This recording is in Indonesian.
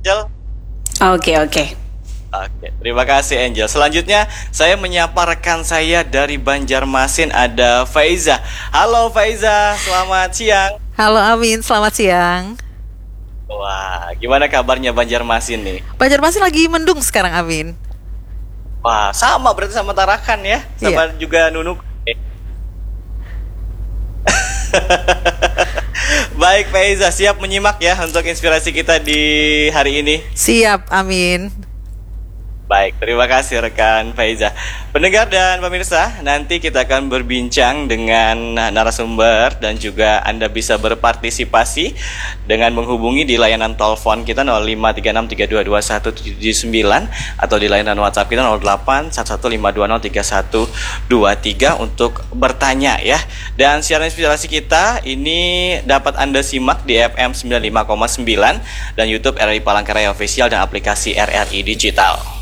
Angel? Oke, oke. Oke, terima kasih Angel. Selanjutnya saya menyapa rekan saya dari Banjarmasin, ada Faiza. Halo Faiza, selamat siang. Halo Amin, selamat siang. Wah, gimana kabarnya Banjarmasin nih? Banjarmasin lagi mendung sekarang Amin. Wah, sama berarti sama Tarakan ya, sama juga Nunuk. Baik Faiza, siap menyimak ya untuk inspirasi kita di hari ini? Siap Amin. Baik, terima kasih rekan Faiza. Pendengar dan pemirsa, nanti kita akan berbincang dengan narasumber dan juga Anda bisa berpartisipasi dengan menghubungi di layanan telepon kita 0536322179 atau di layanan WhatsApp kita 0811520323 untuk bertanya ya. Dan siaran inspirasi kita ini dapat Anda simak di FM 95,9 dan YouTube RRI Palangkaraya Official dan aplikasi RRI Digital.